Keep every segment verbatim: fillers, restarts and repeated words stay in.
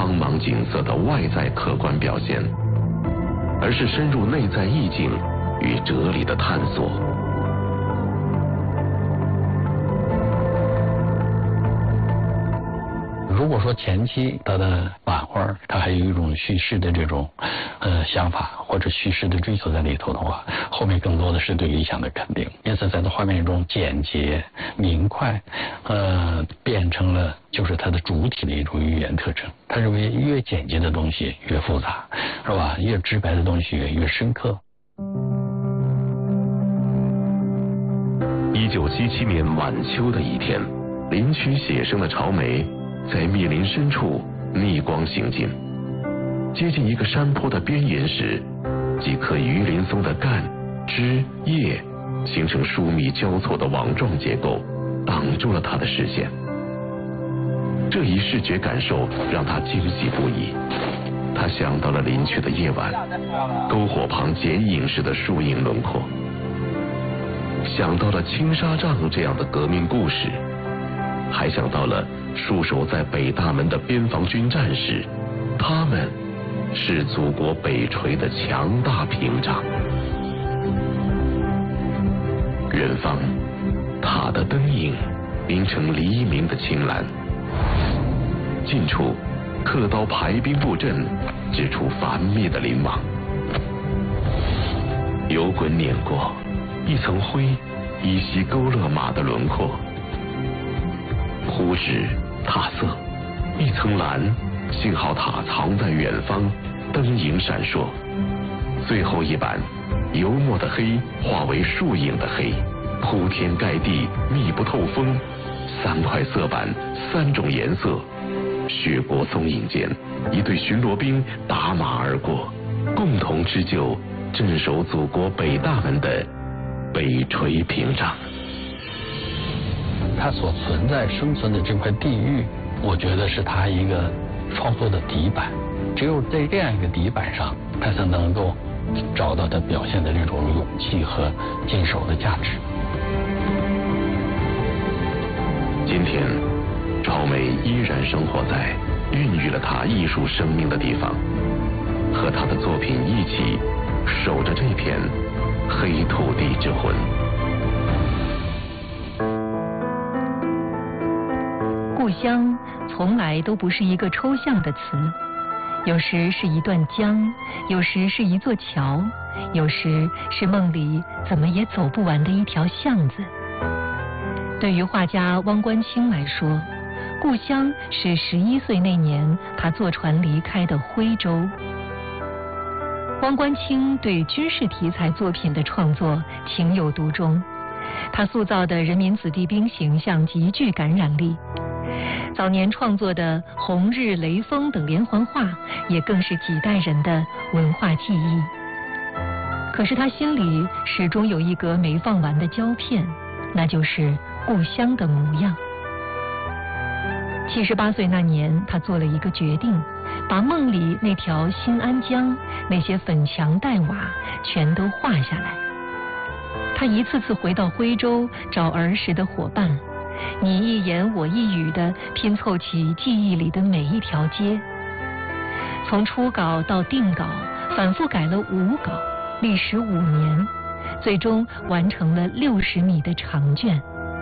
苍茫景色的外在客观表现，而是深入内在意境与哲理的探索。 如果说前期他的版画，他还有一种叙事的这种呃想法或者叙事的追求在里头的话，后面更多的是对理想的肯定。因此，在他画面中简洁明快，呃，变成了就是他的主体的一种语言特征。他认为越简洁的东西越复杂，是吧？越直白的东西越越深刻。 一九七七年晚秋的一天，林区写生的朝梅在密林深处逆光行进，接近一个山坡的边沿时，几棵鱼鳞松的干、枝、叶形成疏密交错的网状结构，挡住了他的视线。这一视觉感受让他惊喜不已。他想到了林区的夜晚，篝火旁剪影时的树影轮廓，想到了青纱帐这样的革命故事，还想到了戍守在北大门的边防军战士，他们是祖国北陲的强大屏障。远方，塔的灯影凝成黎明的青蓝，近处，刻刀排兵布阵，指出繁密的林网。油滚碾过，一层灰依稀勾勒马的轮廓。忽止踏色，一层蓝，信号塔藏在远方，灯影闪烁。最后一版，油墨的黑化为树影的黑，铺天盖地，密不透风。三块色板，三种颜色。血泊松影间，一队巡逻兵打马而过，共同织就镇守祖国北大门的北陲屏障。 它所存在生存的这块地域，我觉得是他一个创作的底板。只有在这样一个底板上，他才能够找到他表现的这种勇气和坚守的价值。 今天，朝梅依然生活在孕育了他艺术生命的地方，和他的作品一起守着这片黑土地之魂。 故乡从来都不是一个抽象的词，有时是一段江，有时是一座桥，有时是梦里怎么也走不完的一条巷子。对于画家汪观清来说，故乡是十一岁那年他坐船离开的徽州。汪观清对军事题材作品的创作情有独钟，他塑造的人民子弟兵形象极具感染力。早年创作的《红日》《雷锋》等连环画，也更是几代人的文化记忆。可是他心里始终有一格没放完的胶片，那就是故乡的模样。七十八岁那年，他做了一个决定，把梦里那条新安江，那些粉墙黛瓦，全都画下来。他一次次回到徽州，找儿时的伙伴，你一言我一语地拼凑起记忆里的每一条街。从初稿到定稿，反复改了五稿，历时五年，最终完成了六十米的长卷。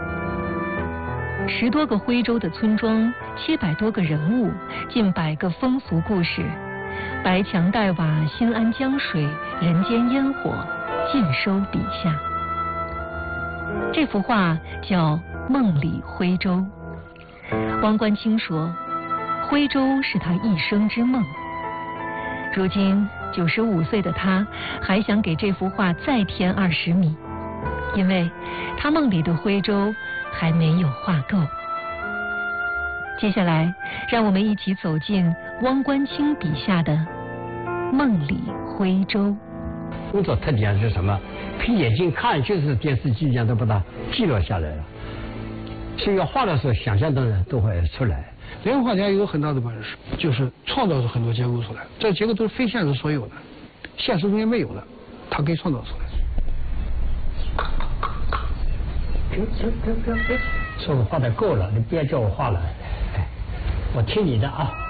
十多个徽州的村庄，七百多个人物，近百个风俗故事，白墙黛瓦，新安江水，人间烟火，尽收笔下。这幅画叫《梦里徽州》。汪观清说，徽州是他一生之梦。如今九十五岁的他，还想给这幅画再添二十米，因为他梦里的徽州还没有画够。接下来，让我们一起走进汪观清笔下的梦里徽州。 工作特点是什么？凭眼睛看就是电视机一样，都把它记录下来了。所以要画的时候，想象当然都会出来。 连环画家有很大的本事，就是创造出很多结构出来。这结构都是非现实所有的，现实中间没有的，他可以创造出来。 停停停停停！说我画的够了，你不要叫我画了，哎，我听你的啊。